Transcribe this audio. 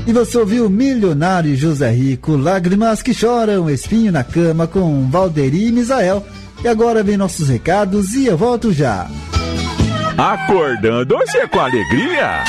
E você ouviu Milionário José Rico, Lágrimas que Choram, Espinho na Cama, com Valderi e Misael. E agora vem nossos recados e eu volto já. Acordando-se com alegria.